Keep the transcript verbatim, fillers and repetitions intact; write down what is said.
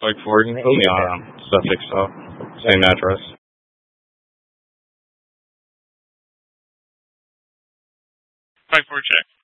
Like Ford, In the only Acre on Town. Sussex, so same address. Five four check.